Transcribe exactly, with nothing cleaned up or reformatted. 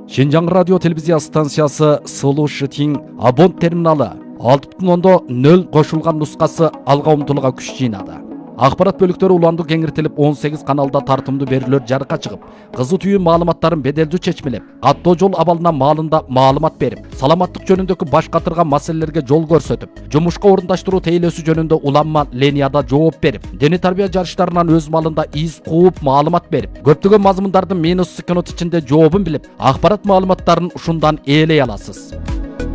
Шинжаң радио телевизия станциясы Сылу Шытин Абон терминалы алты бүтін оннан нөл қошылған нұсқасы алға ұмтылуға күш жинады. Ақпарат бөліктері уланды кеңіртіліп он сегиз каналда тартымды берілер жарыққа шығып, қызы түйін маалыматтарын беделді чечмелеп, аттоо жол абалына маалында маалымат беріп, саламаттық жөнүндөгү баш катырган маселелерге жол көрсөтүп, жумушка орундаштыруу тейлөөсү жөнүндө уланма ленияда жооп берип, дене тарбия жарыштарынан өз малында из кууп маалымат берип, көптөгөн мазмундардын минус секунд ичинде жообун билип, акпарат маалыматтарын ушундан ээлей аласыз.